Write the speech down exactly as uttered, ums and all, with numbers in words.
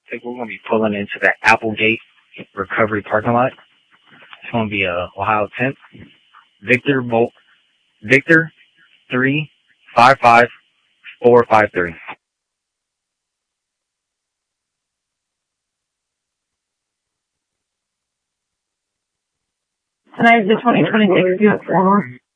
think we're going to be pulling into the Applegate Recovery parking lot. It's going to be a Ohio tenth. Victor Bolt, Victor three five five four five three. And I have the twenty twenty-six U S